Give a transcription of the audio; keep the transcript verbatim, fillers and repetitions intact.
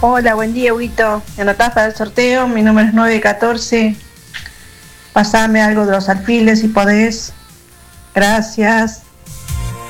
Hola, buen día, Huito. ¿Me anotás para el sorteo? Mi número es nueve catorce. Pasame algo de los alfiles si podés. Gracias.